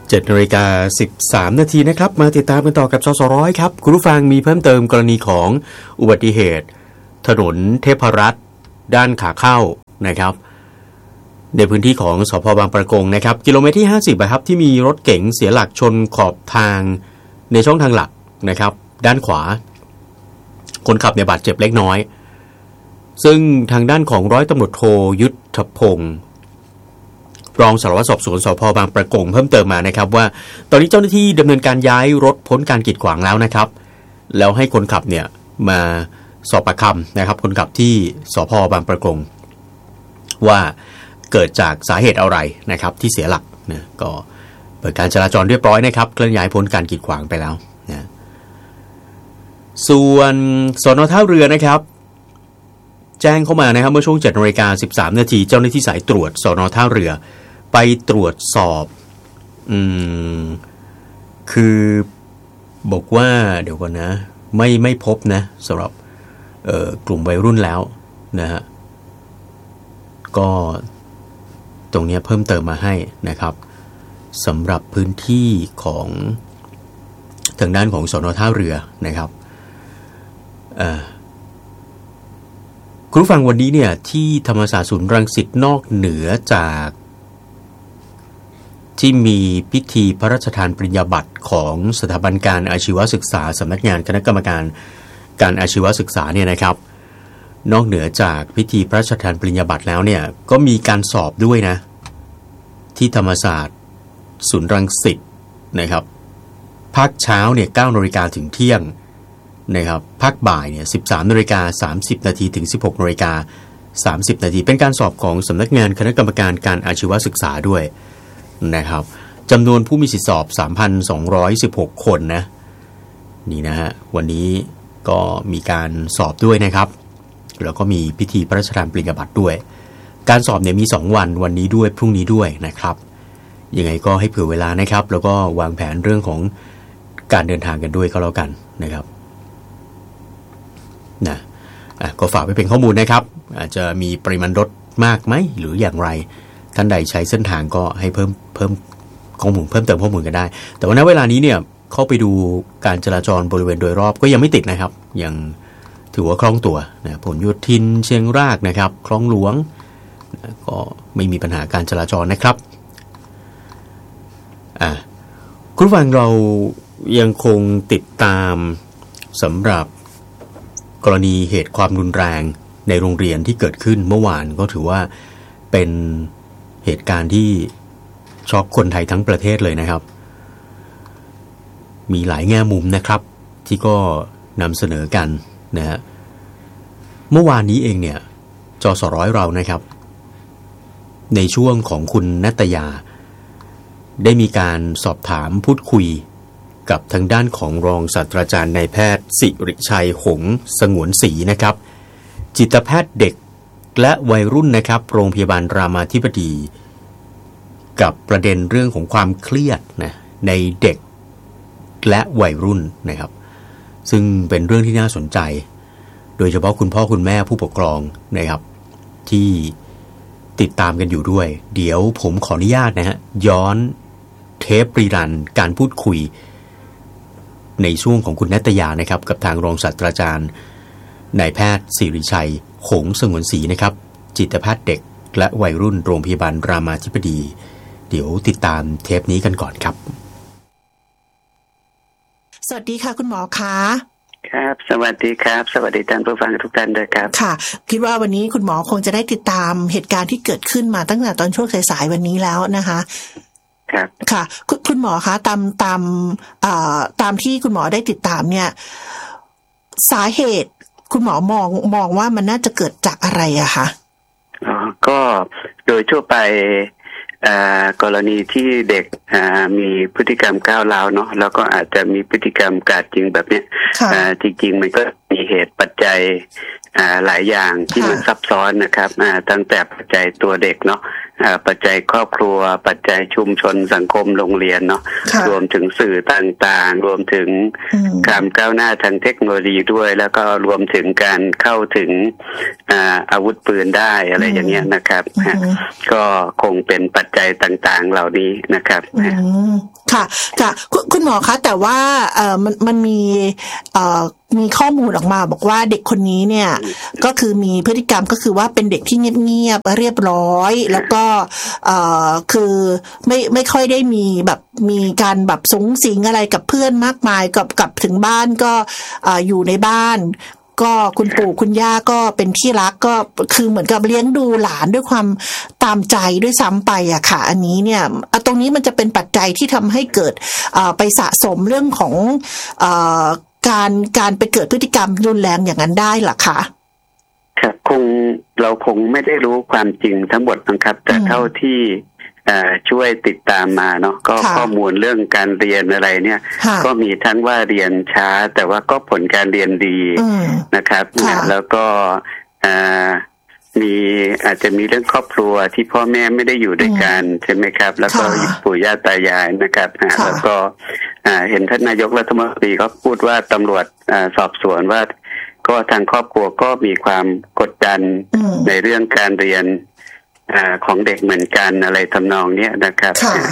7:13 นาทีนะครับมาติดตามกันต่อกับสสร้อยครับคุณผู้ฟังมีเพิ่มเติมกรณีของอุบัติเหตุถนนเทพรัตน์ด้านขาเข้านะครับในพื้นที่ของสภ.บางปะกงนะครับกิโลเมตรที่50ครับที่มีรถเก๋งเสียหลักชนขอบทางในช่องทางหลักนะครับด้านขวาคนขับเนี่ยบาดเจ็บเล็กน้อยซึ่งทางด้านของร้อยตำรวจโทยุทธพงศ์รองสารวัตรสอบสวนสภ.บางปะกงเพิ่มเติมมานะครับว่าตอนนี้เจ้าหน้าที่ดำเนินการย้ายรถพ้นการกีดขวางแล้วนะครับแล้วให้คนขับเนี่ยมาสอบปากคำนะครับคนขับที่สภ.บางปะกงว่าเกิดจากสาเหตุอะไรนะครับที่เสียหลักนะก็เปิดการจราจรเรียบร้อยนะครับเคลื่อนย้ายพ้นการกีดขวางไปแล้วนะส่วนสน.ท่าเรือนะครับแจ้งเข้ามานะครับเมื่อช่วง 7:13 นาทีเจ้าหน้าที่สายตรวจสน.ท่าเรือไปตรวจสอบคือบอกว่าเดี๋ยวก่อนนะไม่พบนะสำหรับกลุ่มวัยรุ่นแล้วนะฮะก็ตรงนี้เพิ่มเติมมาให้นะครับสำหรับพื้นที่ของทางด้านของสน.ท่าเรือนะครับคุณผู้ฟังวันนี้เนี่ยที่ธรรมศาสตร์ศูนย์รังสิตนอกเหนือจากที่มีพิธีพระราชทานปริญญาบัตรของสถาบันการอาชีวศึกษาสำนักงานคณะกรรมการการอาชีวศึกษาเนี่ยนะครับนอกเหนือจากพิธีพระราชทานปริญญาบัตรแล้วเนี่ยก็มีการสอบด้วยนะที่ธรรมศาสตร์ศูนย์รังสิตนะครับภาคเช้าเนี่ย 9:00 นถึงเที่ยงนะครับภาคบ่ายเนี่ย 13:30 นถึง 16:30 นเป็นการสอบของสำนักงานคณะกรรมการการอาชีวศึกษาด้วยนะครับจำนวนผู้มีสิทธิสอบ 3,216 คนนะนี่นะฮะวันนี้ก็มีการสอบด้วยนะครับแล้วก็มีพิธีพระราชทานปริญญาบัตรด้วยการสอบเนี่ยมี2วันนี้ด้วยพรุ่งนี้ด้วยนะครับยังไงก็ให้เผื่อเวลานะครับแล้วก็วางแผนเรื่องของการเดินทางกันด้วยก็แล้วกันนะครับนะก็ฝากไว้เป็นข้อมูลนะครับอาจจะมีปริมาณรถมากไหมหรืออย่างไรท่านใดใช้เส้นทางก็ให้เพิ่มข้อมูลเพิ่มเติมข้อมูลกันได้แต่ว่าณเวลานี้เนี่ยเข้าไปดูการจราจรบริเวณโดยรอบก็ยังไม่ติดนะครับยังถือว่าคล่องตัวนะผลโยธินเชียงรากนะครับคลองหลวงนะก็ไม่มีปัญหาการจราจรนะครับคุณผู้ฟังเรายังคงติดตามสำหรับกรณีเหตุความรุนแรงในโรงเรียนที่เกิดขึ้นเมื่อวานก็ถือว่าเป็นเหตุการณ์ที่ช็อกคนไทยทั้งประเทศเลยนะครับมีหลายแง่มุมนะครับที่ก็นำเสนอกันนะฮะเมื่อวานนี้เองเนี่ยจสร้อยเรานะครับในช่วงของคุณณัตยาได้มีการสอบถามพูดคุยกับทางด้านของรองศาสตราจารย์นายแพทย์สิริชัยหงส์สงวนศรีนะครับจิตแพทย์เด็กและวัยรุ่นนะครับโรงพยาบาลรามาธิบดีกับประเด็นเรื่องของความเครียดนะในเด็กและวัยรุ่นนะครับซึ่งเป็นเรื่องที่น่าสนใจโดยเฉพาะคุณพ่อคุณแม่ผู้ปกครองนะครับที่ติดตามกันอยู่ด้วยเดี๋ยวผมขออนุญาตนะฮะย้อนเทปรีรันการพูดคุยในช่วงของคุณณัตยานะครับกับทางรองศาสตราจารย์นายแพทย์สิริชัยหงส์สงวนศรีนะครับจิตแพทย์เด็กและวัยรุ่นโรงพยาบาลรามาธิบดีเดี๋ยวติดตามเทปนี้กันก่อนครับสวัสดีค่ะคุณหมอคะครับสวัสดีครับสวัสดีท่านผู้ฟังทุกท่านด้วยครับค่ะคิดว่าวันนี้คุณหมอคงจะได้ติดตามเหตุการณ์ที่เกิดขึ้นมาตั้งแต่ตอนช่วงสายๆวันนี้แล้วนะคะครับค่ะคุณหมอคะตามที่คุณหมอได้ติดตามเนี่ยสาเหตุคุณหมอมองว่ามันน่าจะเกิดจากอะไรอะคะก็โดยทั่วไปกรณีที่เด็กมีพฤติกรรมก้าวร้าวเนาะแล้วก็อาจจะมีพฤติกรรมกาจจริงแบบนี้จริงๆมันก็มีเหตุปัจจัยหลายอย่างที่มันซับซ้อนนะครับตั้งแต่ปัจจัยตัวเด็กเนาะปัจจัยครอบครัวปัจจัยชุมชนสังคมโรงเรียนเนาะรวมถึงสื่อต่างๆรวมถึงการก้าวหน้าทางเทคโนโลยีด้วยแล้วก็รวมถึงการเข้าถึงอาวุธปืนได้อะไรอย่างเงี้ยนะครับก็คงเป็นปัจจัยต่างๆเหล่านี้นะครับค่ะค่ะคุณหมอคะแต่ว่ามันมีข้อมูลออกมาบอกว่าเด็กคนนี้เนี่ยก็คือมีพฤติกรรมก็คือว่าเป็นเด็กที่เงียบๆเรียบร้อยแล้วก็คือไม่ค่อยได้มีแบบมีการแบบสุงสิงอะไรกับเพื่อนมากมายกับถึงบ้านก็อยู่ในบ้านก็คุณปู่คุณย่าก็เป็นที่รักก็คือเหมือนกับเลี้ยงดูหลานด้วยความตามใจด้วยซ้ำไปอะค่ะอันนี้เนี่ยตรงนี้มันจะเป็นปัจจัยที่ทำให้เกิดไปสะสมเรื่องของการไปเกิดพฤติกรรมรุนแรงอย่างนั้นได้หรอคะครับเราคงไม่ได้รู้ความจริงทั้งหมดนะครับแต่เท่าที่ช่วยติดตามมาเนาะก็ข้อมูลเรื่องการเรียนอะไรเนี่ยก็มีทั้งว่าเรียนช้าแต่ว่าก็ผลการเรียนดีนะครับแล้วก็อาจจะมีเรื่องครอบครัวที่พ่อแม่ไม่ได้อยู่ด้วยกันใช่ไหมครับแล้วก็ปู่ย่าตายายนะครับแล้วก็เห็นท่านนายกรัฐมนตรีก็พูดว่าตำรวจสอบสวนว่าก็ทางครอบครัวก็มีความกดดันในเรื่องการเรียนของเด็กเหมือนกันอะไรทำนองเนี้ยนะครับ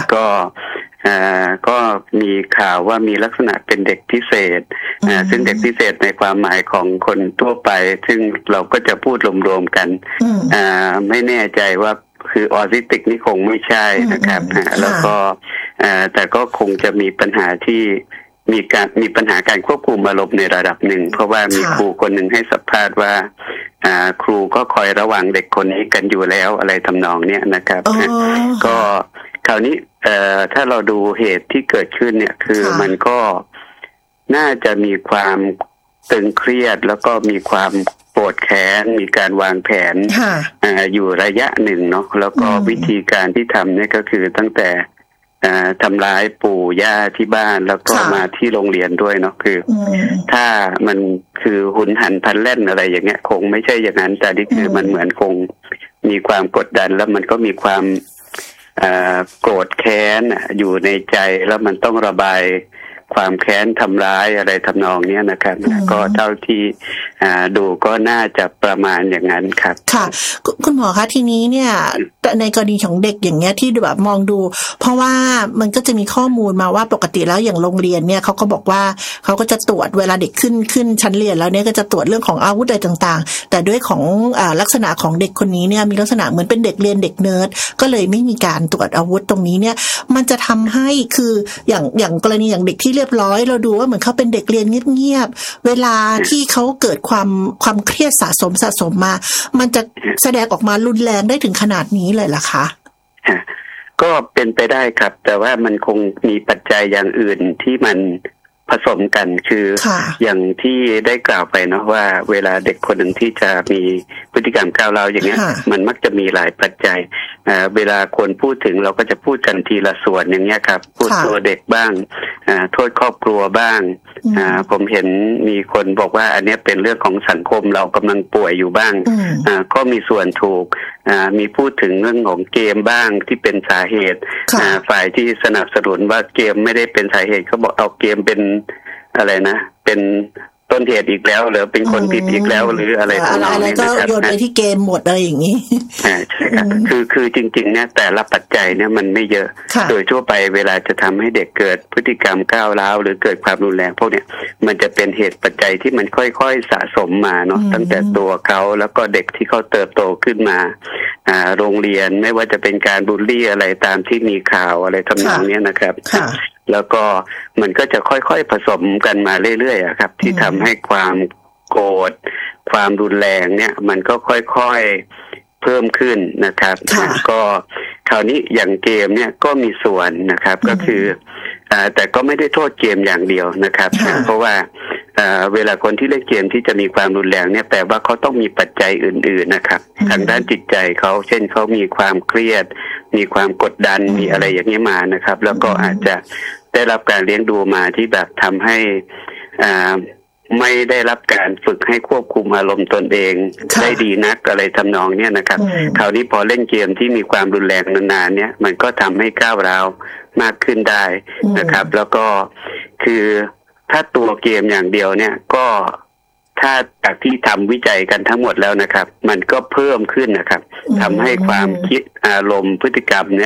ก็มีข่าวว่ามีลักษณะเป็นเด็กพิเศษซึ่งเด็กพิเศษในความหมายของคนทั่วไปซึ่งเราก็จะพูดรวมๆกันไม่แน่ใจว่าคือออทิสติกนี่คงไม่ใช่นะครับแล้วก็แต่ก็คงจะมีปัญหาที่มีปัญหาการควบคุมอารมณ์ในระดับหนึ่งเพราะว่ามีครูคนหนึ่งให้สัมภาษณ์ว่าครูก็คอยระวังเด็กคนนี้กันอยู่แล้วอะไรทำนองเนี้ยนะครับก็คราวนี้ถ้าเราดูเหตุที่เกิดขึ้นเนี่ยคือมันก็น่าจะมีความตึงเครียดแล้วก็มีความโกรธแค้นมีการวางแผนอยู่ระยะหนึ่งเนาะแล้วก็วิธีการที่ทำเนี่ยก็คือตั้งแต่ทำร้ายปู่ย่าที่บ้านแล้วก็มาที่โรงเรียนด้วยเนาะคือถ้ามันคือหุนหันพลันแล่นอะไรอย่างเงี้ยคงไม่ใช่อย่างนั้นแต่นี่คือมันเหมือนคงมีความกดดันแล้วมันก็มีความโกรธแค้นอยู่ในใจแล้วมันต้องระบายความแค้นทำร้ายอะไรทำนองนี้นะครับก็เท่าที่ดูก็น่าจะประมาณอย่างนั้นครับค่ะคุณหมอคะทีนี้เนี่ยในกรณีของเด็กอย่างเงี้ยที่แบบมองดูเพราะว่ามันก็จะมีข้อมูลมาว่าปกติแล้วอย่างโรงเรียนเนี่ยเขาก็บอกว่าเขาก็จะตรวจเวลาเด็กขึ้นชั้นเรียนแล้วเนี่ยก็จะตรวจเรื่องของอาวุธอะไรต่างๆแต่ด้วยของลักษณะของเด็กคนนี้เนี่ยมีลักษณะเหมือนเป็นเด็กเรียนเด็กเนิร์ดก็เลยไม่มีการตรวจอาวุธตรงนี้เนี่ยมันจะทำให้คืออย่างกรณีอย่างเด็กที่เรียบร้อยเราดูว่าเหมือนเขาเป็นเด็กเรียนเงียบๆเวลาที่เขาเกิดความเครียดสะสมมามันจะแสดงออกมารุนแรงได้ถึงขนาดนี้เลยเหรอคะก็เป็นไปได้ครับแต่ว่ามันคงมีปัจจัยอย่างอื่นที่มันผสมกันคืออย่างที่ได้กล่าวไปเนาะว่าเวลาเด็กคนหนึ่งที่จะมีพฤติกรรมก้าวร้าวอย่างเงี้ยมันมักจะมีหลายปัจจัยเวลาคนพูดถึงเราก็จะพูดกันทีละส่วนอย่างเงี้ยครับพูดตัวเด็กบ้างโทษครอบครัวบ้างผมเห็นมีคนบอกว่าอันนี้เป็นเรื่องของสังคมเรากำลังป่วยอยู่บ้างก็มีส่วนถูกมีพูดถึงเรื่องของเกมบ้างที่เป็นสาเหตุฝ่ายที่สนับสนุนว่าเกมไม่ได้เป็นสาเหตุเขาบอกเอาเกมเป็นอะไรนะเป็นต้นเหตุอีกแล้วหรือเป็นคนผิดอีกแล้วหรืออะไรทำนองนี้นะครับโยนไปที่เกมหมดอะไรอย่างนี้ใช่ครับคือจริงๆเนี่ยแต่ละปัจจัยเนี่ยมันไม่เยอะโดยทั่วไปเวลาจะทำให้เด็กเกิดพฤติกรรมก้าวร้าวหรือเกิดความรุนแรงพวกเนี้ยมันจะเป็นเหตุปัจจัยที่มันค่อยๆสะสมมาเนาะตั้งแต่ตัวเขาแล้วก็เด็กที่เขาเติบโตขึ้นมาโรงเรียนไม่ว่าจะเป็นการบูลลี่อะไรตามที่มีข่าวอะไรทำนองนี้นะครับแล้วก็มันก็จะค่อยๆผสมกันมาเรื่อยๆครับที่ทำให้ความโกรธความรุนแรงเนี่ยมันก็ค่อยๆเพิ่มขึ้นนะครับก็คราวนี้อย่างเกมเนี่ยก็มีส่วนนะครับก็คือแต่ก็ไม่ได้โทษเกมอย่างเดียวนะครับเพราะว่าเวลาคนที่เล่นเกมที่จะมีความรุนแรงเนี่ยแปลว่าเขาต้องมีปัจจัยอื่นๆนะครับทางด้านจิตใจเขาเช่นเขามีความเครียดมีความกดดันมีอะไรอย่างนี้มานะครับแล้วก็อาจจะได้รับการเลี้ยงดูมาที่แบบทำให้ไม่ได้รับการฝึกให้ควบคุมอารมณ์ตนเองได้ดีนักอะไรทำนองเนี้ยนะครับคราวนี้พอเล่นเกมที่มีความรุนแรงนานๆเนี่ยมันก็ทำให้ก้าวร้าวมากขึ้นได้นะครับแล้วก็คือถ้าตัวเกมอย่างเดียวเนี่ยก็ถ้าจากที่ทำวิจัยกันทั้งหมดแล้วนะครับมันก็เพิ่มขึ้นนะครับทำให้ความคิดอารมณ์พฤติกรรมเนี่ย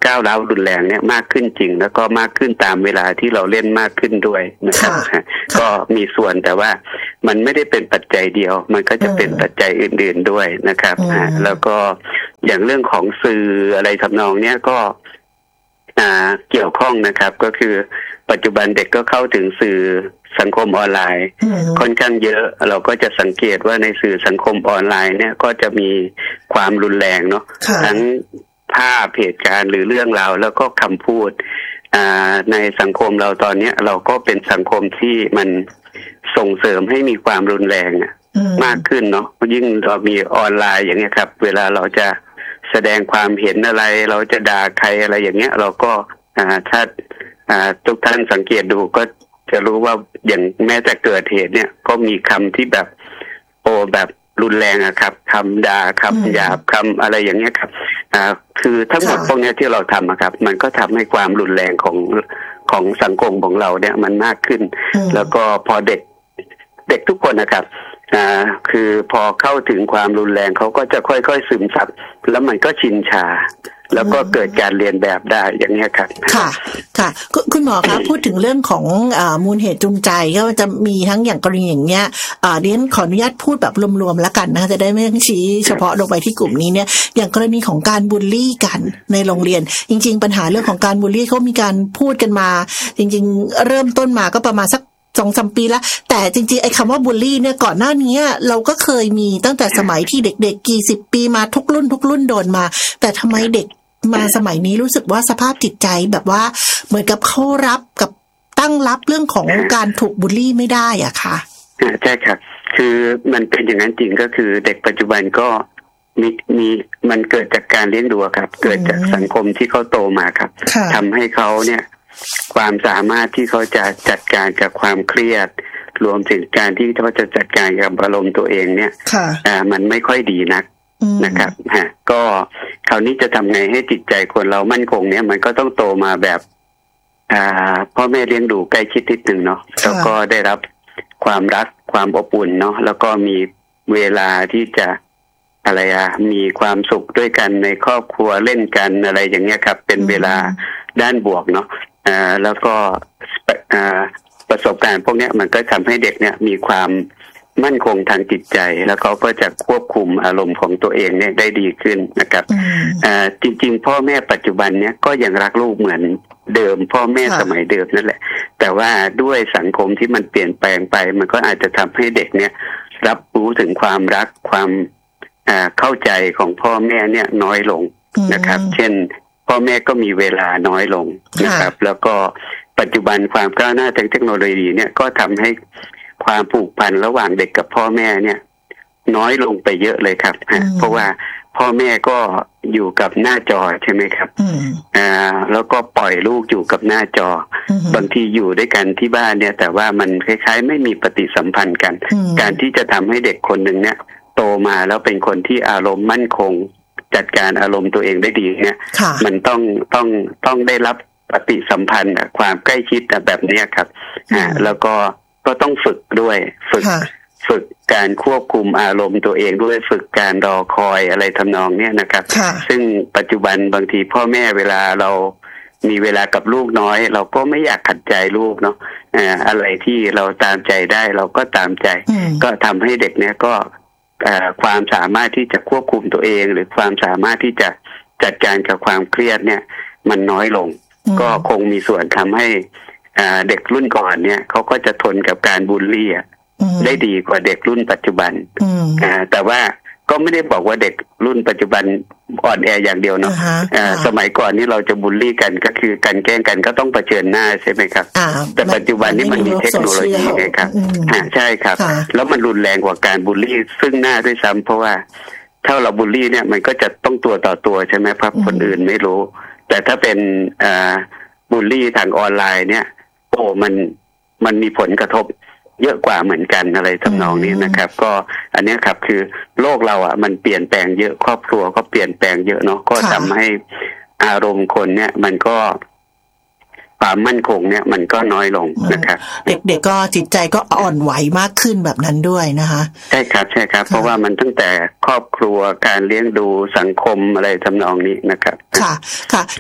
ก้าวร้าวรุนแรงเนี่ยมากขึ้นจริงแล้วก็มากขึ้นตามเวลาที่เราเล่นมากขึ้นด้วยนะครับก็มีส่วนแต่ว่ามันไม่ได้เป็นปัจจัยเดียวมันก็จะเป็นปัจจัยอื่นๆด้วยนะครับแล้วก็อย่างเรื่องของสื่ออะไรทำนองเนี้ยก็เกี่ยวข้องนะครับก็คือปัจจุบันเด็กก็เข้าถึงสื่อสังคมออนไลน์ค่อนข้างเยอะเราก็จะสังเกตว่าในสื่อสังคมออนไลน์เนี่ยก็จะมีความรุนแรงเนาะทั้งภาพเหตุการณ์หรือเรื่องราวแล้วก็คำพูดในสังคมเราตอนนี้เราก็เป็นสังคมที่มันส่งเสริมให้มีความรุนแรงมากขึ้นเนาะยิ่งเรามีออนไลน์อย่างเงี้ยครับเวลาเราจะแสดงความเห็นอะไรเราจะด่าใครอะไรอย่างเงี้ยเราก็ถ้าทุกท่านสังเกตดูก็จะรู้ว่าอย่างแม้แต่เกิดเหตุเนี่ยก็มีคำที่แบบแบบรุนแรงอะครับคำด่าคำหยาบคำอะไรอย่างเงี้ยครับคือทั้งหมดพวกนี้ที่เราทำครับมันก็ทำให้ความรุนแรงของสังคมของเราเนี่ยมันมากขึ้นแล้วก็พอเด็กทุกคนนะครับคือพอเข้าถึงความรุนแรงเขาก็จะค่อยๆซึมซับแล้วมันก็ชินชาแล้วก็เกิดการเรียนแบบได้อย่างนี้ครับค่ะค่ะคุณหมอคะพูดถึงเรื่องของมูลเหตุจูงใจก็จะมีทั้งอย่างกรณีอย่างเงี้ยเรียนขออนุญาตพูดแบบรวมๆแล้วกันนะจะได้ไม่ต้องชี้เฉพาะลงไปที่กลุ่มนี้เนี่ยอย่างกรณีของการบูลลี่กันในโรงเรียนจริงๆปัญหาเรื่องของการบูลลี่เขามีการพูดกันมาจริงๆเริ่มต้นมาก็ประมาณสัก2-3 ปีแล้วแต่จริงๆไอ้คำว่าบูลลี่เนี่ยก่อนหน้านี้เราก็เคยมีตั้งแต่สมัยที่เด็กๆกี่สิบปีมาทุกรุ่นโดนมาแต่ทำไมเด็กมาสมัยนี้รู้สึกว่าสภาพจิตใจแบบว่าเหมือนกับเขารับกับตั้งรับเรื่องของการถูกบูลลี่ไม่ได้อะค่ะใช่ครับคือมันเป็นอย่างนั้นจริงก็คือเด็กปัจจุบันก็มีมันเกิดจากการเลี้ยงดูครับเกิดจากสังคมที่เขาโตมาครับทำให้เขาเนี่ยความสามารถที่เขาจะจัดการกับความเครียดรวมถึงการที่เขาจะจัดการกับอารมณ์ตัวเองเนี่ยมันไม่ค่อยดีนักนะครับก็คราวนี้จะทำไงให้จิตใจคนเรามั่นคงเนี่ยมันก็ต้องโตมาแบบพ่อแม่เลี้ยงดูใกล้ชิดนิดนึงเนาะแล้วก็ได้รับความรักความอบอุ่นเนาะแล้วก็มีเวลาที่จะมีความสุขด้วยกันในครอบครัวเล่นกันอะไรอย่างเงี้ยครับเป็นเวลาด้านบวกเนาะแล้วก็ประสบการณ์พวกนี้มันก็ทำให้เด็กเนี่ยมีความมั่นคงทางจิตใจแล้วเขาก็จะควบคุมอารมณ์ของตัวเองเนี่ยได้ดีขึ้นนะครับจริงๆพ่อแม่ปัจจุบันเนี่ยก็ยังรักลูกเหมือนเดิมพ่อแม่สมัยเดิมนั่นแหละแต่ว่าด้วยสังคมที่มันเปลี่ยนแปลงไปมันก็อาจจะทำให้เด็กเนี่ยรับรู้ถึงความรักความเข้าใจของพ่อแม่เนี่ยน้อยลงนะครับเช่นพ่อแม่ก็มีเวลาน้อยลงนะครับแล้วก็ปัจจุบันความก้าวหน้าทางเทคโนโลยีเนี่ยก็ทำให้ความผูกพันระหว่างเด็กกับพ่อแม่เนี่ยน้อยลงไปเยอะเลยครับเพราะว่าพ่อแม่ก็อยู่กับหน้าจอใช่ไหมครับแล้วก็ปล่อยลูกอยู่กับหน้าจอบางทีอยู่ด้วยกันที่บ้านเนี่ยแต่ว่ามันคล้ายๆไม่มีปฏิสัมพันธ์กันการที่จะทำให้เด็กคนหนึ่งเนี่ยโตมาแล้วเป็นคนที่อารมณ์มั่นคงจัดการอารมณ์ตัวเองได้ดีเนี่ยมันต้องได้รับปฏิสัมพันธ์ความใกล้ชิดแบบนี้ครับแล้วก็ต้องฝึกด้วยฝึกการควบคุมอารมณ์ตัวเองด้วยฝึกการรอคอยอะไรทำนองเนี้ยนะครับซึ่งปัจจุบันบางทีพ่อแม่เวลาเรามีเวลากับลูกน้อยเราก็ไม่อยากขัดใจลูกเนาะอะไรที่เราตามใจได้เราก็ตามใจก็ทำให้เด็กเนี่ยก็ความสามารถที่จะควบคุมตัวเองหรือความสามารถที่จะจัดการกับความเครียดเนี่ยมันน้อยลงก็คงมีส่วนทำให้เด็กรุ่นก่อนเนี่ยเขาก็จะทนกับการบูลลี่ได้ดีกว่าเด็กรุ่นปัจจุบันแต่ว่าก็ไม่ได้บอกว่าเด็กรุ่นปัจจุบันอ่อนแออย่างเดียวเนาะสมัยก่อนนี่เราจะบูลลี่กันก็คือการแกล้งกันก็ต้องเผชิญหน้าใช่ไหมครับแต่ปัจจุบันนี้มันมีเทคโนโลยีไงครับใช่ครับแล้วมันรุนแรงกว่าการบูลลี่ซึ่งหน้าด้วยซ้ำเพราะว่าถ้าเราบูลลี่เนี่ยมันก็จะต้องตัวต่อตัวใช่ไหมครับคนอื่นไม่รู้แต่ถ้าเป็นบูลลี่ทางออนไลน์เนี่ยมันมีผลกระทบเยอะกว่าเหมือนกันอะไรทำนองนี้นะครับก็อันนี้ครับคือโลกเรามันเปลี่ยนแปลงเยอะครอบครัวก็เปลี่ยนแปลงเยอะเนาะก็ทำให้อารมณ์คนเนี่ยมันก็ความมั่นคงเนี่ยมันก็น้อยลงนะครับเด็กๆก็จิตใจก็อ่อนไหวมากขึ้นแบบนั้นด้วยนะคะใช่ครับเพราะว่ามันตั้งแต่ครอบครัวการเลี้ยงดูสังคมอะไรทำนองนี้นะครับค่ะถ้า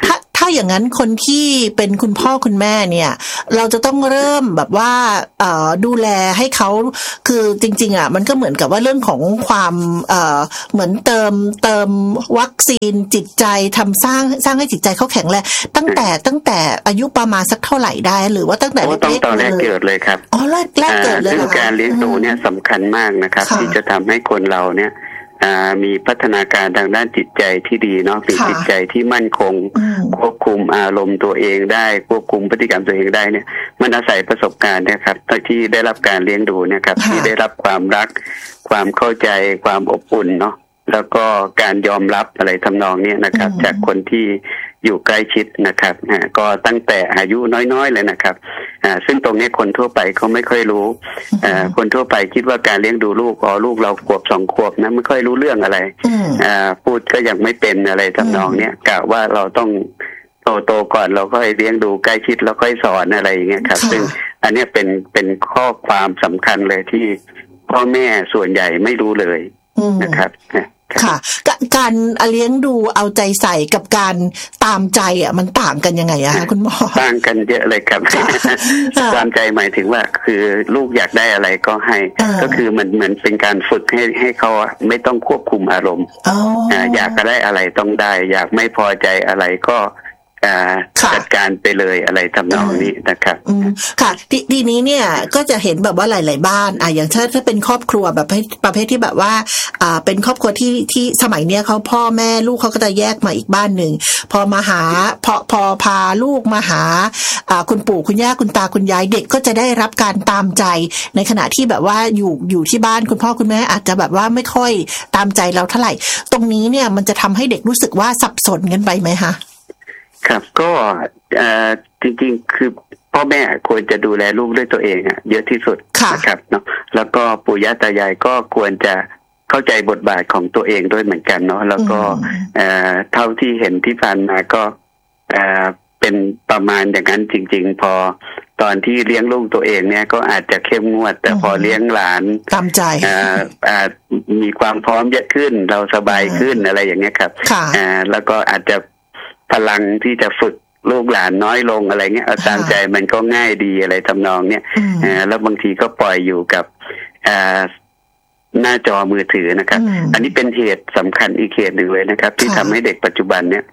ถ้าอย่างนั้นคนที่เป็นคุณพ่อคุณแม่เนี่ยเราจะต้องเริ่มแบบว่าดูแลให้เขาคือจริงๆมันก็เหมือนกับว่าเรื่องของความเหมือนเติมวัคซีนจิตใจทำสร้างให้จิตใจเขาแข็งแรงตั้งแต่อายุประมาณสักเท่าไหร่ได้หรือว่าตั้งแต่เล็กๆตอนแรกเกิดเลยครับอ๋อแรกเกิดเลยซึ่งการเลี้ยงดูเนี่ยสำคัญมากนะครับที่จะทำให้คนเราเนี่ยมีพัฒนาการทางด้านจิตใจที่ดีเนาะมีจิตใจที่มั่นคงควบคุมอารมณ์ตัวเองได้ควบคุมพฤติกรรมตัวเองได้เนี่ยมันอาศัยประสบการณ์นะครับที่ได้รับการเลี้ยงดูเนี่ยครับที่ได้รับความรักความเข้าใจความอบอุ่นเนาะแล้วก็การยอมรับอะไรทำนองนี้นะครับจากคนที่อยู่ใกล้ชิดนะครับก็ตั้งแต่อายุน้อยๆเลยนะครับซึ่งตรงนี้คนทั่วไปเขาไม่ค่อยรู้คนทั่วไปคิดว่าการเลี้ยงดูลูกลูกเราขวบ2 ขวบนะไม่ค่อยรู้เรื่องอะไรพูดก็ยังไม่เป็นอะไรทำนองนี้กะว่าเราต้องโตก่อนเราก็เลี้ยงดูใกล้ชิดแล้วค่อยสอนอะไรอย่างเงี้ยครับซึ่งอันนี้เป็นข้อความสำคัญเลยที่พ่อแม่ส่วนใหญ่ไม่รู้เลยนะครับค่ะการเลี้ยงดูเอาใจใส่กับการตามใจมันต่างกันยังไงคะคุณหมอต่างกันเยอะเลยครับตามใจหมายถึงว่าคือลูกอยากได้อะไรก็ให้ก็คือมันเหมือนเป็นการฝึกให้เขาไม่ต้องควบคุมอารมณ์อยากได้อะไรต้องได้อยากไม่พอใจอะไรก็จัดการไปเลยอะไรทำนองนี้นะครับค่ะทีนี้เนี่ยก็จะเห็นแบบว่าหลายๆบ้านอย่างถ้าเป็นครอบครัวแบบประเภทที่แบบว่าเป็นครอบครัวที่สมัยเนี้ยเขาพ่อแม่ลูกเขาก็จะแยกมาอีกบ้านหนึ่งพอมาหาพอพาลูกมาหาคุณปู่คุณย่าคุณตาคุณยายเด็กก็จะได้รับการตามใจในขณะที่แบบว่าอยู่ที่บ้านคุณพ่อคุณแม่อาจจะแบบว่าไม่ค่อยตามใจเราเท่าไหร่ตรงนี้เนี่ยมันจะทำให้เด็กรู้สึกว่าสับสนกันไปไหมคะครับก็จริงๆคือพ่อแม่ควรจะดูแลลูกด้วยตัวเองเยอะที่สุดนะครับเนาะแล้วก็ปู่ย่าตายายก็ควรจะเข้าใจบทบาทของตัวเองด้วยเหมือนกันเนาะแล้วก็เท่าที่เห็นที่ผ่านมาก็เป็นประมาณอย่างนั้นจริงๆพอตอนที่เลี้ยงลูกตัวเองเนี่ยก็อาจจะเข้มงวดแต่พอเลี้ยงหลานตามใจมีความพร้อมเยอะขึ้นเราสบายขึ้นอะไรอย่างเงี้ยครับแล้วก็อาจจะพลังที่จะฝึกลูกหลานน้อยลงอะไรเงี้ยตามใจมันก็ง่ายดีอะไรทำนองเนี้ยแล้วบางทีก็ปล่อยอยู่กับหน้าจอมือถือนะครับอันนี้เป็นเหตุสำคัญอีกเหตุหนึ่งเลยนะครับที่ทำให้เด็กปัจจุบันเนี่ย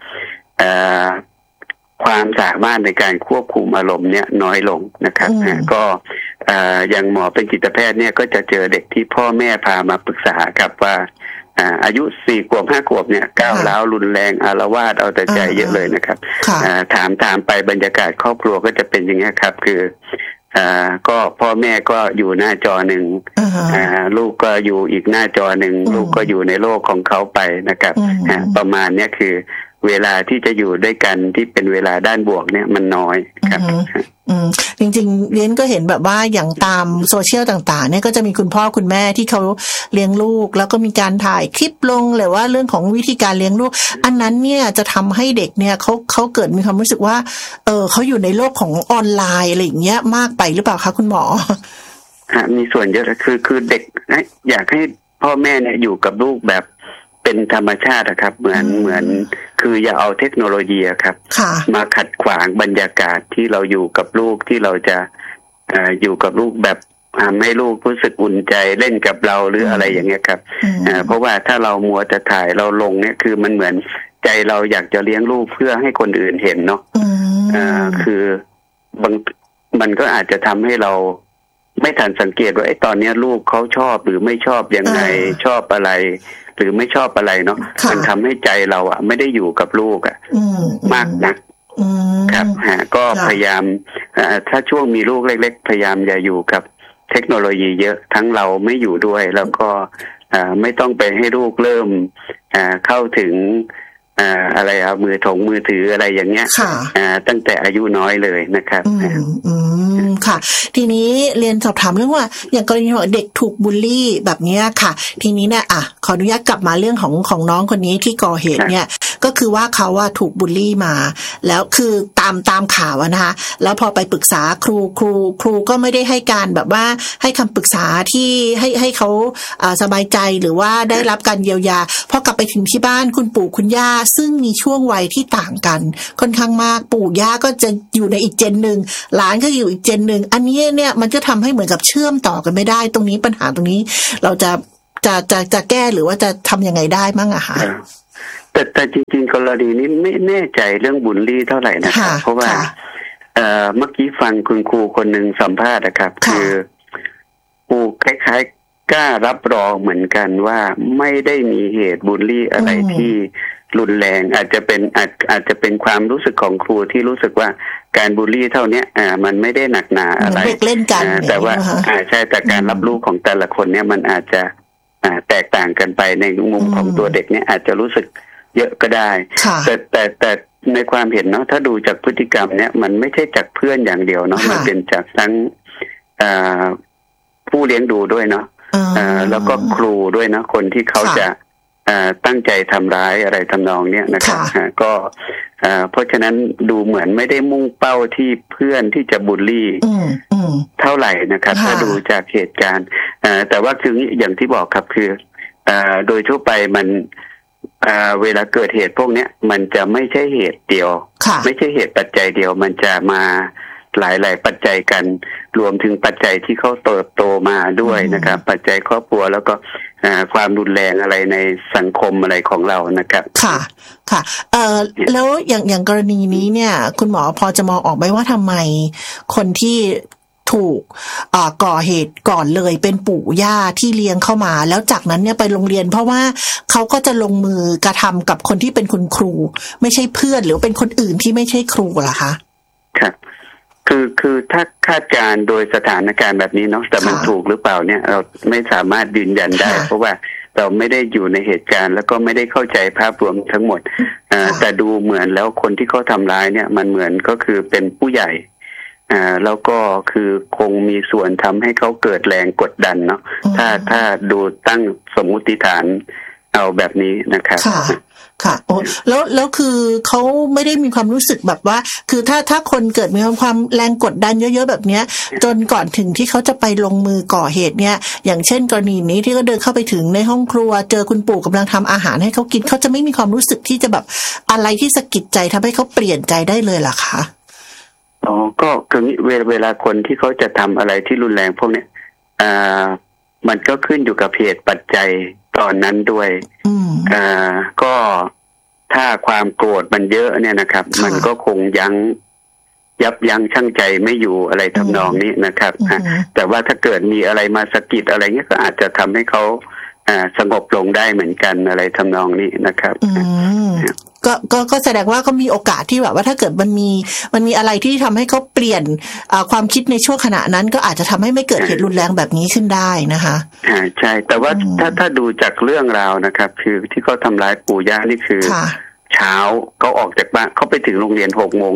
ความสามารถในการควบคุมอารมณ์เนี่ยน้อยลงนะครับก็อย่างหมอเป็นจิตแพทย์เนี่ยก็จะเจอเด็กที่พ่อแม่พามาปรึกษาครับว่าอายุ4 ขวบ 5 ขวบเนี่ยก้าวร้าวรุนแรงอาละวาดเอาแต่ใจเยอะเลยนะครับถามไปบรรยากาศครอบครัวก็จะเป็นอย่างนี้ครับคือก็พ่อแม่ก็อยู่หน้าจอหนึ่งลูกก็อยู่อีกหน้าจอหนึ่งลูกก็อยู่ในโลกของเขาไปนะครับประมาณนี้คือเวลาที่จะอยู่ด้วยกันที่เป็นเวลาด้านบวกเนี่ยมันน้อยครับจริงๆเรียนก็เห็นแบบว่าอย่างตามโซเชียลต่างๆเนี่ยก็จะมีคุณพ่อคุณแม่ที่เขาเลี้ยงลูกแล้วก็มีการถ่ายคลิปลงหรือว่าเรื่องของวิธีการเลี้ยงลูกอันนั้นเนี่ยจะทำให้เด็กเนี่ยเขาเกิดมีความรู้สึกว่าเขาอยู่ในโลกของออนไลน์อะไรอย่างเงี้ยมากไปหรือเปล่าคะคุณหมอมีส่วนเยอะคือเด็กอยากให้พ่อแม่เนี่ยอยู่กับลูกแบบเป็นธรรมชาติครับเหมือนคืออย่าเอาเทคโนโลยีครับมาขัดขวางบรรยากาศที่เราอยู่กับลูกที่เราจะอยู่กับลูกแบบทำให้ลูกรู้สึกอุ่นใจเล่นกับเราหรืออะไรอย่างเงี้ยครับเพราะว่าถ้าเรามัวจะถ่ายเราลงเนี่ยคือมันเหมือนใจเราอยากจะเลี้ยงลูกเพื่อให้คนอื่นเห็นเนาะคือบางมันก็อาจจะทำให้เราไม่ทันสังเกตว่าตอนนี้ลูกเขาชอบหรือไม่ชอบยังไงชอบอะไรหรือไม่ชอบอะไรเนาะมันทำให้ใจเราไม่ได้อยู่กับลูกมากนักครับก็พยายามถ้าช่วงมีลูกเล็กๆพยายามอย่าอยู่กับเทคโนโลยีเยอะทั้งเราไม่อยู่ด้วยแล้วก็ไม่ต้องไปให้ลูกเริ่มเข้าถึงอะไรมือถืออะไรอย่างเงี้ยตั้งแต่อายุน้อยเลยนะครับค่ะทีนี้เรียนสอบถามเรื่องว่าอย่างกรณีของเด็กถูกบูลลี่แบบนี้ค่ะทีนี้เนี่ยขออนุญาตกลับมาเรื่องของน้องคนนี้ที่ก่อเหตุเนี่ยก็คือว่าเขาถูกบูลลี่มาแล้วคือตามข่าวนะคะแล้วพอไปปรึกษาครูก็ไม่ได้ให้การแบบว่าให้คำปรึกษาที่ให้เขาสบายใจหรือว่าได้รับการเยียวยาพอกลับไปถึงที่บ้านคุณปู่คุณย่าซึ่งมีช่วงวัยที่ต่างกันค่อนข้างมากปู่ย่าก็จะอยู่ในอีกเจนหนึ่งหลานก็อยู่อีกเจนหนึ่งอันนี้เนี่ยมันจะทำให้เหมือนกับเชื่อมต่อกันไม่ได้ตรงนี้ปัญหาตรงนี้เราจะแก้หรือว่าจะทำยังไงได้มั่งอะคะแต่จริงๆกรณีนี้ไม่แน่ใจเรื่องบุลลี่เท่าไหร่นะครับเพราะว่าเมื่อกี้ฟังคุณครูคนหนึ่งสัมภาษณ์นะครับคือครูคล้ายๆกล้ารับรองเหมือนกันว่าไม่ได้มีเหตุบุลลี่อะไรที่รุนแรงอาจจะเป็นความรู้สึกของครูที่รู้สึกว่าการบูลลี่เท่านี้มันไม่ได้หนักหนาอะไรเด็กเล่นกันแต่ว่าใช่แต่การรับรู้ของแต่ละคนเนี่ยมันอาจจะแตกต่างกันไปในมุมของตัวเด็กเนี่ยอาจจะรู้สึกเยอะก็ได้แต่ในความเห็นเนาะถ้าดูจากพฤติกรรมเนี่ยมันไม่ใช่จากเพื่อนอย่างเดียวเนาะมันเป็นจากทั้งผู้เลี้ยงดูด้วยเนาะแล้วก็ครูด้วยนะคนที่เขาจะตั้งใจทำร้ายอะไรทำนองเนี้ยนะครับก็เพราะฉะนั้นดูเหมือนไม่ได้มุ่งเป้าที่เพื่อนที่จะบูลลี่เท่าไหร่นะครับถ้าดูจากเหตุการณ์แต่ว่าคืออย่างที่บอกครับคือโดยทั่วไปมันเวลาเกิดเหตุพวกนี้มันจะไม่ใช่เหตุเดียวไม่ใช่เหตุปัจจัยเดียวมันจะมาหลายปัจจัยกันรวมถึงปัจจัยที่เขาเติบโตมาด้วยนะครับปัจจัยครอบครัวแล้วก็ความรุนแรงอะไรในสังคมอะไรของเรานะครับค่ะแล้วอย่างกรณีนี้เนี่ยคุณหมอพอจะมองออกไหมว่าทำไมคนที่ถูกก่อเหตุก่อนเลยเป็นปู่ย่าที่เลี้ยงเข้ามาแล้วจากนั้นเนี่ยไปโรงเรียนเพราะว่าเขาก็จะลงมือกระทำกับคนที่เป็นคุณครูไม่ใช่เพื่อนหรือเป็นคนอื่นที่ไม่ใช่ครูเหรอคะครับคือถ้าคาดการโดยสถานการณ์แบบนี้เนาะแต่มันถูกหรือเปล่าเนี่ยเราไม่สามารถยืนยันได้เพราะว่าเราไม่ได้อยู่ในเหตุการณ์แล้วก็ไม่ได้เข้าใจภาพรวมทั้งหมดแต่ดูเหมือนแล้วคนที่เขาทำร้ายเนี่ยมันเหมือนก็คือเป็นผู้ใหญ่แล้วก็คือคงมีส่วนทำให้เขาเกิดแรงกดดันเนาะถ้าดูตั้งสมมุติฐานเอาแบบนี้นะครับค่ะโอ้แล้วคือเขาไม่ได้มีความรู้สึกแบบว่าคือถ้าคนเกิดมีความแรงกดดันเยอะๆแบบเนี้ยจนก่อนถึงที่เขาจะไปลงมือก่อเหตุเนี่ยอย่างเช่นกรณีนี้ที่เขาเดินเข้าไปถึงในห้องครัวเจอคุณปู่กำลังทำอาหารให้เขากินเขาจะไม่มีความรู้สึกที่จะแบบอะไรที่สะกิดใจทำให้เขาเปลี่ยนใจได้เลยเหรอคะก็คือเวลาคนที่เขาจะทำอะไรที่รุนแรงพวกนี้มันก็ขึ้นอยู่กับเหตุปัจจัยตอนนั้นด้วยก็ถ้าความโกรธมันเยอะเนี่ยนะครับมันก็คงยับยั้งชั่งใจไม่อยู่อะไรทำนองนี้นะครับแต่ว่าถ้าเกิดมีอะไรมาสะกิดอะไรเงี้ยก็อาจจะทำให้เขาสงบลงได้เหมือนกันอะไรทำนองนี้นะครับก็แสดงว่าเขามีโอกาสที่แบบว่าถ้าเกิดมันมีอะไรที่ทำให้เขาเปลี่ยนความคิดในช่วงขณะนั้นก็อาจจะทำให้ไม่เกิดเหตุรุนแรงแบบนี้ขึ้นได้นะคะใช่แต่ว่าถ้าดูจากเรื่องราวนะครับคือที่เขาทำร้ายปู่ย่านี่คือเช้าเขาออกจากบ้านเขาไปถึงโรงเรียน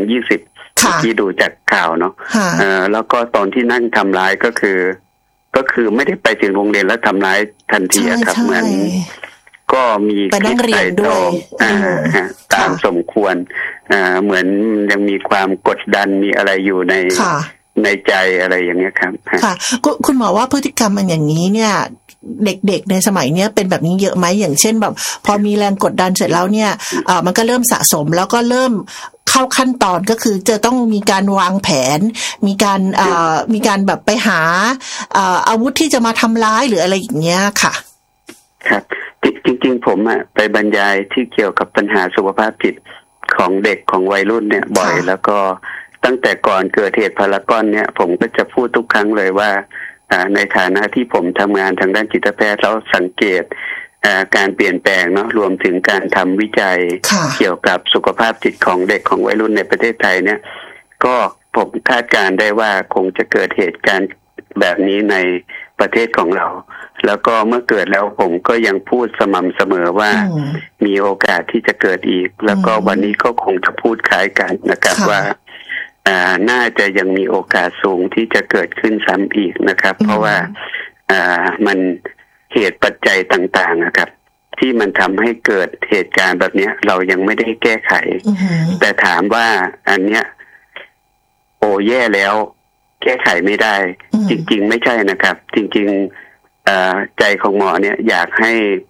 6:20ที่ดูจากข่าวเนาะแล้วก็ตอนที่นั่งทำร้ายก็คือไม่ได้ไปถึงโรงเรียนแล้วทำร้ายทันทีครับเหมือนก็มีคิดไต่ตรองตามสมควรเหมือนยังมีความกดดันมีอะไรอยู่ในใจอะไรอย่างเงี้ยครับค่ะคุณหมอว่าพฤติกรรมมันอย่างนี้เนี่ยเด็กๆในสมัยเนี้ยเป็นแบบนี้เยอะไหมอย่างเช่นแบบพอมีแรงกดดันเสร็จแล้วเนี่ยมันก็เริ่มสะสมแล้วก็เริ่มเข้าขั้นตอนก็คือจะต้องมีการวางแผนมีการแบบไปหาอาวุธที่จะมาทำร้ายหรืออะไรอย่างเงี้ยค่ะครับจริงๆผมไปบรรยายที่เกี่ยวกับปัญหาสุขภาพจิตของเด็กของวัยรุ่นเนี่ยบ่อยแล้วก็ตั้งแต่ก่อนเกิดเหตุพารากอนเนี่ยผมก็จะพูดทุกครั้งเลยว่าในฐานะที่ผมทำงานทางด้านจิตแพทย์แล้วสังเกตการเปลี่ยนแปลงเนาะรวมถึงการทำวิจัยเกี่ยวกับสุขภาพจิตของเด็กของวัยรุ่นในประเทศไทยเนี่ยก็ผมคาดการได้ว่าคงจะเกิดเหตุการณ์แบบนี้ในประเทศของเราแล้วก็เมื่อเกิดแล้วผมก็ยังพูดสม่ำเสมอว่ามีโอกาสที่จะเกิดอีกแล้วก็วันนี้ก็คงจะพูดคล้ายกันนะครับว่าน่าจะยังมีโอกาสสูงที่จะเกิดขึ้นซ้ำอีกนะครับเพราะว่ามันเหตุปัจจัยต่างๆนะครับที่มันทำให้เกิดเหตุการณ์แบบนี้เรายังไม่ได้แก้ไขแต่ถามว่าอันเนี้ยแย่แล้วแก้ไขไม่ได้จริงๆไม่ใช่นะครับจริงๆใจของหมอเนี่ยอยากให้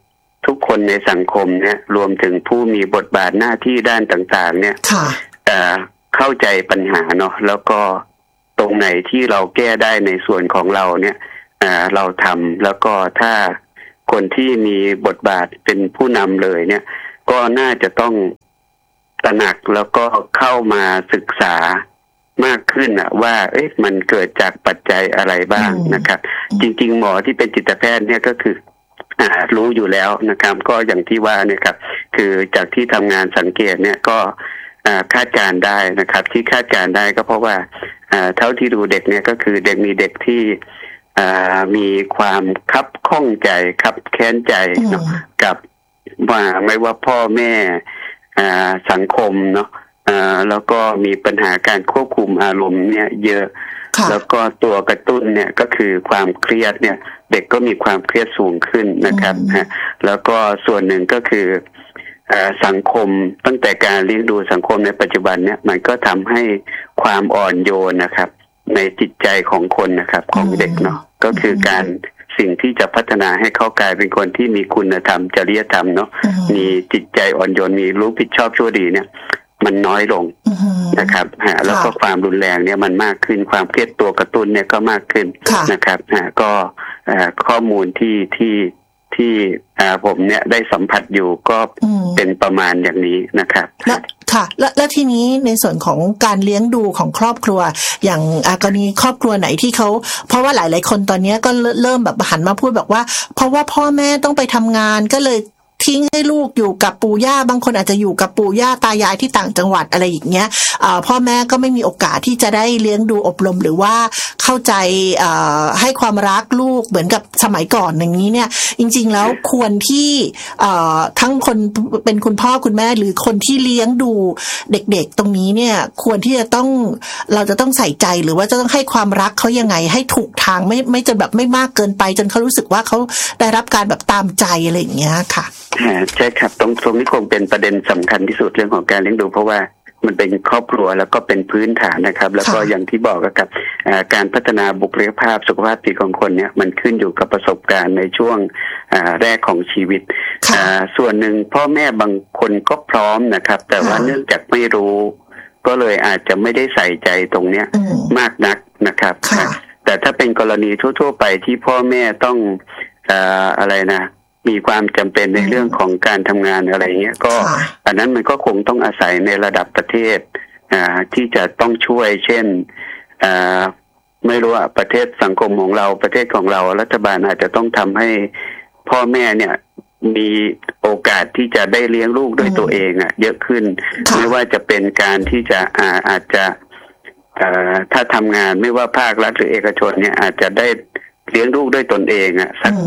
ทุกคนในสังคมเนี่ยรวมถึงผู้มีบทบาทหน้าที่ด้านต่างๆเนี่ยเข้าใจปัญหาเนาะแล้วก็ตรงไหนที่เราแก้ได้ในส่วนของเราเนี่ยเราทำแล้วก็ถ้าคนที่มีบทบาทเป็นผู้นำเลยเนี่ยก็น่าจะต้องตระหนักแล้วก็เข้ามาศึกษามากขึ้นว่ามันเกิดจากปัจจัยอะไรบ้างนะครับจริงๆหมอที่เป็นจิตแพทย์เนี่ยก็คือรู้อยู่แล้วนะครับก็อย่างที่ว่าเนี่ยครับคือจากที่ทำงานสังเกตเนี่ยก็คาดการได้นะครับที่คาดการได้ก็เพราะว่าเท่าที่ดูเด็กเนี่ยก็คือเด็กมีเด็กที่มีความคับข้องใจคับแค้นใจเนาะกับว่าไม่ว่าพ่อแม่สังคมเนาะแล้วก็มีปัญหาการควบคุมอารมณ์เนี่ยเยอะแล้วก็ตัวกระตุ้นเนี่ยก็คือความเครียดเนี่ยเด็กก็มีความเครียดสูงขึ้นนะครับแล้วก็ส่วนหนึ่งก็คือสังคมตั้งแต่การเลี้ยงดูสังคมในปัจจุบันเนี่ยมันก็ทำให้ความอ่อนโยนนะครับในจิตใจของคนนะครับของเด็กเนาะก็คือการสิ่งที่จะพัฒนาให้เขากลายเป็นคนที่มีคุณธรรมจริยธรรมเนาะมีจิตใจอ่อนโยนมีรู้ผิดชอบชั่วดีเนี่ยมันน้อยลงนะครับแล้วก็ความรุนแรงเนี่ยมันมากขึ้นความเครียดตัวกระตุ้นเนี่ยก็มากขึ้นนะครับก็ข้อมูลที่ผมเนี่ยได้สัมผัสอยู่ก็เป็นประมาณอย่างนี้นะครับค่ะและทีนี้ในส่วนของการเลี้ยงดูของครอบครัวอย่างกรณีครอบครัวไหนที่เขาเพราะว่าหลายๆคนตอนนี้ก็เริ่มแบบหันมาพูดแบบว่าเพราะว่าพ่อแม่ต้องไปทำงานก็เลยทิ้งให้ลูกอยู่กับปู่ย่าบางคนอาจจะอยู่กับปู่ย่าตายายที่ต่างจังหวัดอะไรอย่างเงี้ยพ่อแม่ก็ไม่มีโอกาสที่จะได้เลี้ยงดูอบรมหรือว่าเข้าใจให้ความรักลูกเหมือนกับสมัยก่อนอย่างนี้เนี่ยจริงๆแล้วควรที่ทั้งคนเป็นคุณพ่อคุณแม่หรือคนที่เลี้ยงดูเด็กๆตรงนี้เนี่ยควรที่จะต้องเราจะต้องใส่ใจหรือว่าจะต้องให้ความรักเขายังไงให้ถูกทางไม่จะแบบไม่มากเกินไปจนเขารู้สึกว่าเขาได้รับการแบบตามใจอะไรอย่างเงี้ยค่ะใช่ครับตรงนี้คงเป็นประเด็นสำคัญที่สุดเรื่องของการเลี้ยงดูเพราะว่ามันเป็นครอบครัวแล้วก็เป็นพื้นฐานนะครับแล้วก็อย่างที่บอกกับการพัฒนาบุคลิกภาพสุขภาพจิตของคนเนี่ยมันขึ้นอยู่กับประสบการณ์ในช่วงแรกของชีวิตส่วนหนึ่งพ่อแม่บางคนก็พร้อมนะครับแต่ว่าเนื่องจากไม่รู้ก็เลยอาจจะไม่ได้ใส่ใจตรงเนี้ยมากนักนะครับแต่ถ้าเป็นกรณีทั่วๆไปที่พ่อแม่ต้องอะไรนะมีความจำเป็นในเรื่องของการทำงานอะไรเงี้ยก็อันนั้นมันก็คงต้องอาศัยในระดับประเทศที่จะต้องช่วยเช่นไม่รู้ว่าประเทศสังคมของเราประเทศของเรารัฐบาลอาจจะต้องทำให้พ่อแม่เนี่ยมีโอกาสที่จะได้เลี้ยงลูกด้วยตัวเองเยอะขึ้นไม่ว่าจะเป็นการที่จะอาจจะถ้าทำงานไม่ว่าภาครัฐหรือเอกชนเนี่ยอาจจะได้เลี้ยงลูกด้วยตนเองสัก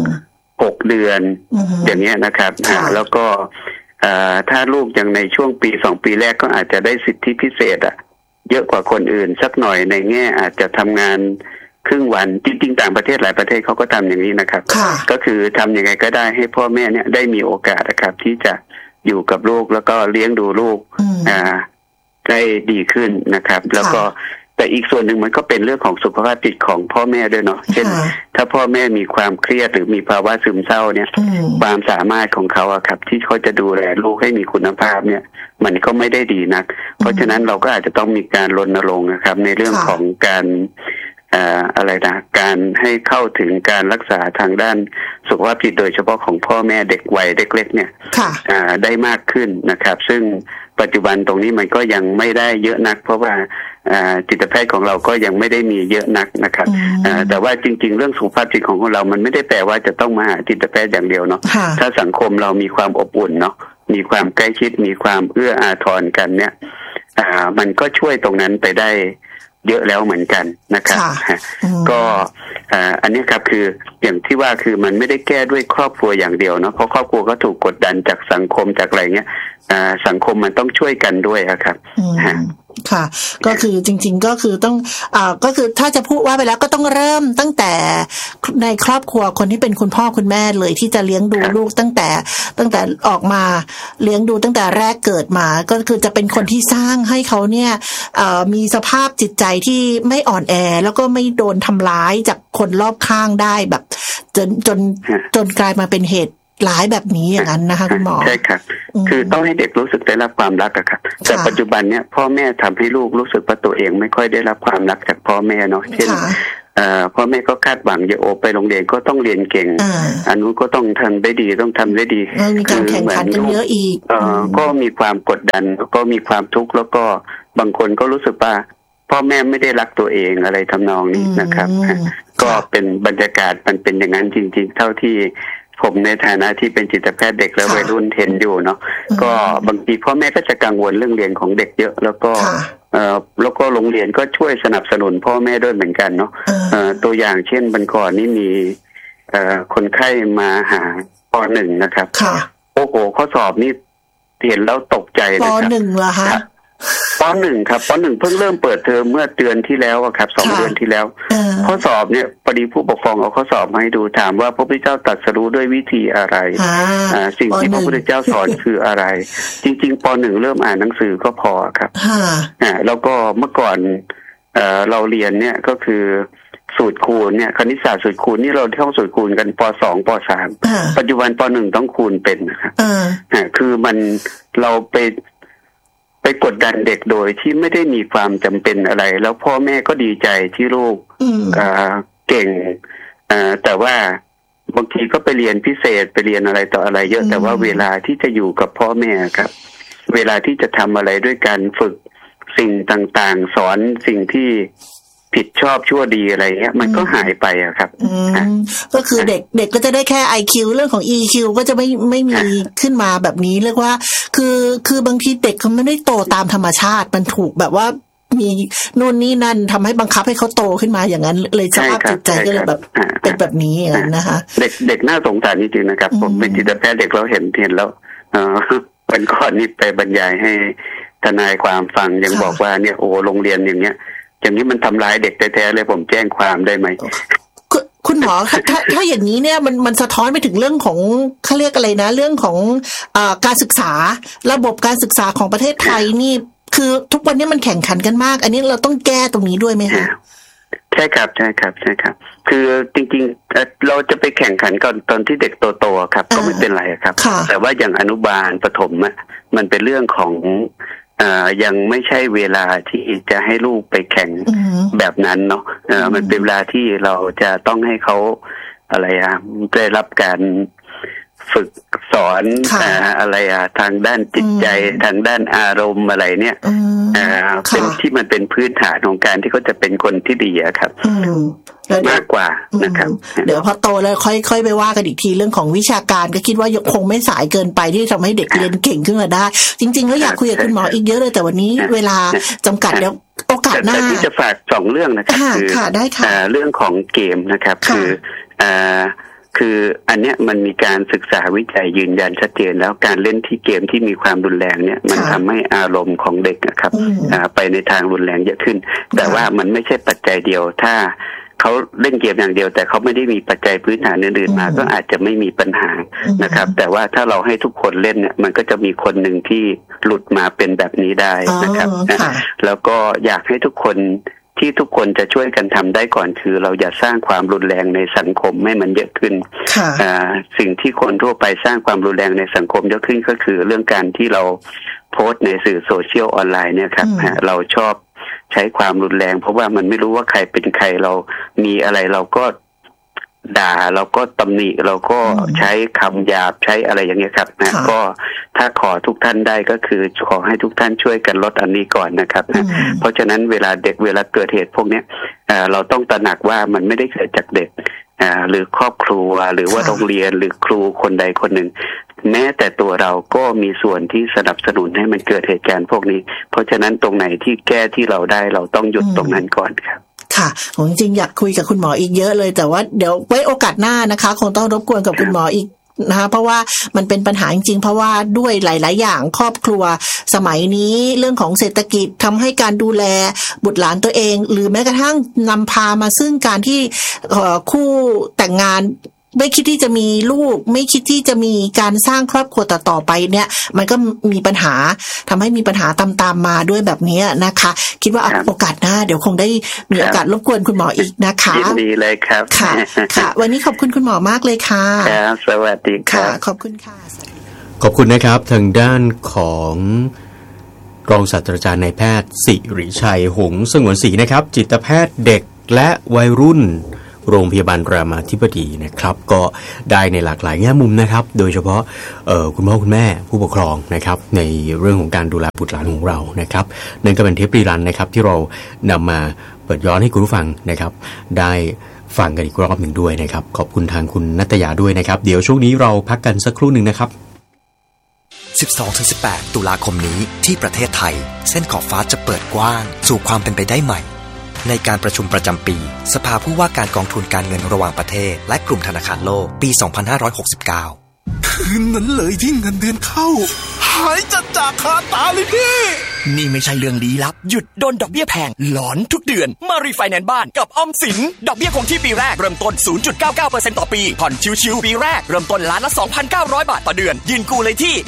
6 เดือนอย่างนี้นะครับแล้วก็ถ้าลูกยังในช่วงปี2 ปีแรกก็อาจจะได้สิทธิพิเศษเยอะกว่าคนอื่นสักหน่อยในแง่อาจจะทำงานครึ่งวันจริงๆต่างประเทศหลายประเทศเขาก็ทำอย่างนี้นะครับก็คือทำยังไงก็ได้ให้พ่อแม่เนี่ยได้มีโอกาสนะครับที่จะอยู่กับลูกแล้วก็เลี้ยงดูลูกได้ดีขึ้นนะครับแล้วก็แต่อีกส่วนหนึ่งมันก็เป็นเรื่องของสุขภาพจิตของพ่อแม่ด้วยเนาะเช่นถ้าพ่อแม่มีความเครียดหรือมีภาวะซึมเศร้าเนี่ยความสามารถของเขาครับที่เขาจะดูแลลูกให้มีคุณภาพเนี่ยมันก็ไม่ได้ดีนักเพราะฉะนั้นเราก็อาจจะต้องมีการรณรงค์นะครับในเรื่องของการอะไรนะการให้เข้าถึงการรักษาทางด้านสุขภาพจิตโดยเฉพาะของพ่อแม่เด็กวัยเล็กๆเนี่ยได้มากขึ้นนะครับซึ่งปัจจุบันตรงนี้มันก็ยังไม่ได้เยอะนักเพราะว่าจิตแพทย์ของเราก็ยังไม่ได้มีเยอะนักนะครับแต่ว่าจริงๆเรื่องสุขภาพจิตของเรามันไม่ได้แปลว่าจะต้องมาหาจิตแพทย์อย่างเดียวเนาะถ้าสังคมเรามีความอบอุ่นเนาะมีความใกล้ชิดมีความเอื้ออาทรกันเนี่ยมันก็ช่วยตรงนั้นไปได้เยอะแล้วเหมือนกันนะครับก็อันนี้ครับคืออย่างที่ว่าคือมันไม่ได้แก้ด้วยครอบครัวอย่างเดียวเนาะเพราะครอบครัวก็ถูกกดดันจากสังคมจากอะไรเงี้ยสังคมมันต้องช่วยกันด้วยครับค่ะก็คือจริงๆก็คือต้องก็คือถ้าจะพูดว่าไปแล้วก็ต้องเริ่มตั้งแต่ในครอบครัวคนที่เป็นคุณพ่อคุณแม่เลยที่จะเลี้ยงดูลูกตั้งแต่ออกมาเลี้ยงดูตั้งแต่แรกเกิดมาก็คือจะเป็นคนที่สร้างให้เขาเนี่ยมีสภาพจิตใจที่ไม่อ่อนแอแล้วก็ไม่โดนทำร้ายจากคนรอบข้างได้แบบจนกลายมาเป็นเหตุร้ายแบบนี้อย่างนั้นนะคะคุณหมอใช่ครับคือต้องให้เด็กรู้สึกได้รับความรักอะครับแต่ปัจจุบันเนี้ยพ่อแม่ทำให้ลูกรู้สึกว่าตัวเองไม่ค่อยได้รับความรักจากพ่อแม่เนาะเช่นพ่อแม่ก็คาดหวังอย่าโอไปโรงเรียนก็ต้องเรียนเก่งอันนู้นก็ต้องทำได้ดีต้องทำได้ดีมีการแข่งขันกันเยอะอีกก็มีความกดดันก็มีความทุกข์แล้วก็บางคนก็รู้สึกว่าพ่อแม่ไม่ได้รักตัวเองอะไรทำนองนี้นะครับก็เป็นบรรยากาศมันเป็นอย่างนั้นจริงๆเท่าที่ผมในฐานะที่เป็นจิตแพทย์เด็กและวัยรุ่นเห็นอยู่เนาะก็บางทีพ่อแม่ก็จะกังวลเรื่องเรียนของเด็กเยอะแล้วก็โรงเรียนก็ช่วยสนับสนุนพ่อแม่ด้วยเหมือนกันเนาะตัวอย่างเช่นบันก่อนนี่มีคนไข้มาหาป.1 นะครับโอ้โหข้อสอบนี่เห็นแล้วตกใจเลยครับป.1 เหรอคะป.1 ครับป.1 เพิ่งเริ่มเปิดเทอมเมื่อเดือนที่แล้วครับ2 เดือนที่แล้วข้อสอบเนี่ยพอดีผู้ปกครองเอาข้อสอบมาให้ดูถามว่าพระพุทธเจ้าตรัสรู้ด้วยวิธีอะไรสิ่งที่พระพุทธเจ้าสอนคืออะไรจริงๆป.1 เริ่มอ่านหนังสือก็พอครับแล้วก็เมื่อก่อนเราเรียนเนี่ยก็คือสูตรคูณเนี่ยคณิตศาสตร์สูตรคูณนี่เราท่องสูตรคูณกันป.2 ป.3 ปัจจุบันป.1 ต้องคูณเป็นนะครับคือมันเราไปกดดันเด็กโดยที่ไม่ได้มีความจำเป็นอะไรแล้วพ่อแม่ก็ดีใจที่ลูกเก่งแต่ว่าบางทีก็ไปเรียนพิเศษไปเรียนอะไรต่ออะไรเยอะแต่ว่าเวลาที่จะอยู่กับพ่อแม่ครับเวลาที่จะทำอะไรด้วยการฝึกสิ่งต่างๆสอนสิ่งที่ผิดชอบชั่วดีอะไรเงี้ยมันก็หายไปอะครับก็คือเด็กก็จะได้แค่ IQ เรื่องของ EQ ก็จะไม่มีขึ้นมาแบบนี้เรียกว่าคือบางทีเด็กเขาไม่ได้โตตามธรรมชาติมันถูกแบบว่ามีนู่นนี่นั่นทำให้บังคับให้เขาโตขึ้นมาอย่างนั้นเลยสภาพจิตใจก็เลยแบบเป็นแบบนี้อย่างนั้นนะคะเด็กน่าสงสารจริงๆนะครับผมเป็นจิตแพทย์เด็กเราเห็นแล้ววันก่อนนี้ไปบรรยายให้ทนายความฟังยังบอกว่าเนี่ยโอ้โรงเรียนอย่างเงี้ยอย่างนี้มันทำร้ายเด็กแท้ๆเลยผมแจ้งความได้ไหมคุณหมอถ้าอย่างนี้เนี่ยมันสะท้อนไปถึงเรื่องของเขาเรียกอะไรนะเรื่องของการศึกษาระบบการศึกษาของประเทศไทยนี่คือทุกวันนี้มันแข่งขันกันมากอันนี้เราต้องแก้ตรงนี้ด้วยไหมคะใช่ครับคือจริงๆเราจะไปแข่งขันก่อนตอนที่เด็กโตๆครับก็ไม่เป็นไรครับแต่ว่าอย่างอนุบาลประถมมันเป็นเรื่องของยังไม่ใช่เวลาที่จะให้ลูกไปแข่งแบบนั้นเนาะมันเป็นเวลาที่เราจะต้องให้เขาได้รับการฝึกสอนทางด้านจิตใจทางด้านอารมณ์อะไรเนี่ยเป็นที่มันเป็นพื้นฐานของการที่เขาจะเป็นคนที่ดีครับมากกว่านะครับเดี๋ยวพอโตแล้วค่อยไปว่ากันอีกทีเรื่องของวิชาการก็คิดว่าคงไม่สายเกินไปที่ทำให้เด็กเรียนเก่งขึ้นมาได้จริงๆแล้วอยากคุยกับคุณหมออีกเยอะเลยแต่วันนี้เวลาจำกัดเดี๋ยวโอกาสหน้าที่จะฝาก2เรื่องนะครับคือเรื่องของเกมนะครับคืออันเนี้ยมันมีการศึกษาวิจัยยืนยันชัดเจนแล้วการเล่นที่เกมที่มีความรุนแรงเนี่ยมันทำให้อารมณ์ของเด็กนะครับไปในทางรุนแรงเยอะขึ้นแต่ว่ามันไม่ใช่ปัจจัยเดียวถ้าเขาเล่นเกมอย่างเดียวแต่เขาไม่ได้มีปัจจัยพื้นฐานอื่นๆมาก็อาจจะไม่มีปัญหานะครับแต่ว่าถ้าเราให้ทุกคนเล่นเนี่ยมันก็จะมีคนหนึ่งที่หลุดมาเป็นแบบนี้ได้นะครับแล้วก็อยากให้ทุกคนที่ทุกคนจะช่วยกันทำได้ก่อนคือเราอย่าสร้างความรุนแรงในสังคมให้มันเยอะขึ้นสิ่งที่คนทั่วไปสร้างความรุนแรงในสังคมเยอะขึ้นก็คือเรื่องการที่เราโพสต์ในสื่อโซเชียลออนไลน์เนี่ยครับเราชอบใช้ความรุนแรงเพราะว่ามันไม่รู้ว่าใครเป็นใครเรามีอะไรเราก็ด่าเราก็ตำหนิเราก็ใช้คำหยาบใช้อะไรอย่างเงี้ยครับก็ถ้าขอทุกท่านได้ก็คือขอให้ทุกท่านช่วยกันลดอันนี้ก่อนนะครับเพราะฉะนั้นเวลาเกิดเหตุพวกนี้เราต้องตระหนักว่ามันไม่ได้เกิดจากเด็กหรือครอบครัวหรือว่าโรงเรียนหรือครูคนใดคนหนึ่งแม้แต่ตัวเราก็มีส่วนที่สนับสนุนให้มันเกิดเหตุการณ์พวกนี้เพราะฉะนั้นตรงไหนที่แก้ที่เราได้เราต้องหยุดตรงนั้นก่อนครับค่ะผมจริงอยากคุยกับคุณหมออีกเยอะเลยแต่ว่าเดี๋ยวไว้โอกาสหน้านะคะคงต้องรบกวนกับคุณหมออีกนะคะเพราะว่ามันเป็นปัญหาจริงๆเพราะว่าด้วยหลายๆอย่างครอบครัวสมัยนี้เรื่องของเศรษฐกิจทำให้การดูแลบุตรหลานตัวเองหรือแม้กระทั่งนำพามาซึ่งการที่คู่แต่งงานไม่คิดที่จะมีลูกไม่คิดที่จะมีการสร้างครอบครัวต่อไปเนี่ยมันก็มีปัญหาทำให้มีปัญหาตามมาด้วยแบบนี้นะคะคิดว่าโอกาสหน้าเดี๋ยวคงได้มีโอกาสรบกวนคุณหมออีกนะคะยินดีเลยครับค่ะค่ะวันนี้ขอบคุณคุณหมอมากเลยค่ะครับสวัสดีครับขอบคุณค่ะขอบคุณนะครับทางด้านของรองศาสตราจารย์นายแพทย์สิริชัยหงส์สงวนศรีนะครับจิตแพทย์เด็กและวัยรุ่นโรงพยาบาลรามาธิบดีนะครับก็ได้ในหลากหลายแง่มุมนะครับโดยเฉพาะคุณพ่อคุณแม่ผู้ปกครองนะครับในเรื่องของการดูแลบุตรหลานของเรานะครับนั่นก็เป็นเทปรีรันนะครับที่เรานำมาเปิดย้อนให้คุณผู้ฟังนะครับได้ฟังกันอีกรอบหนึ่งด้วยนะครับขอบคุณทางคุณณัฐยาด้วยนะครับเดี๋ยวช่วงนี้เราพักกันสักครู่หนึ่งนะครับ 12-18 ตุลาคมนี้ที่ประเทศไทยเส้นขอบฟ้าจะเปิดกว้างสู่ความเป็นไปได้ใหม่ในการประชุมประจำปีสภาผู้ว่าการกองทุนการเงินระหว่างประเทศและกลุ่มธนาคารโลกปี 2569 คืนนั้นเลยที่เงินเดือนเข้าหายจัดจากคาตาเลยพี่นี่ไม่ใช่เรื่องลี้ลับหยุดโดนดอกเบี้ยแพงหลอนทุกเดือนมารีไฟแนนซ์บ้านกับออมสินดอกเบี้ยคงที่ปีแรกเริ่มต้น 0.99% ต่อปีผ่อนชิวๆปีแรกเริ่มต้นล้านละ 2,900 บาทต่อเดือนยื่นกู้เลยที่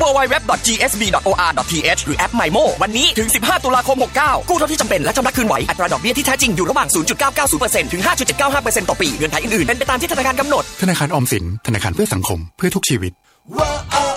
www.gsb.or.th หรือแอป MyMo วันนี้ถึง15ตุลาคม69กู้เท่าที่จำเป็นและชำระคืนไหวอัตราดอกเบี้ยที่แท้จริงอยู่ระหว่าง 0.990% ถึง 5.795% ต่อปีเงื่อนไขอื่นๆเป็นไปตามที่ธนาคารกำหนดธนาคารออมสินธนาคารเพื่อสังคมเพื่อทุกชีวิต